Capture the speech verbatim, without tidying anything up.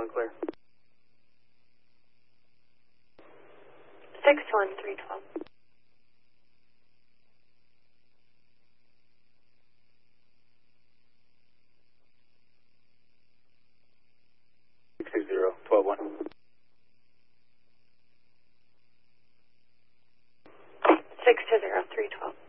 clear. six one three twelve. six two zero, twelve one. six two zero three twelve.